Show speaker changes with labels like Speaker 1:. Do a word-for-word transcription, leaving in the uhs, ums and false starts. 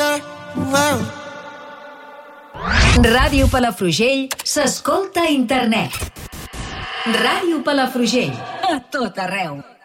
Speaker 1: Ràdio Palafrugell s'escolta a internet. Ràdio Palafrugell, a tot arreu.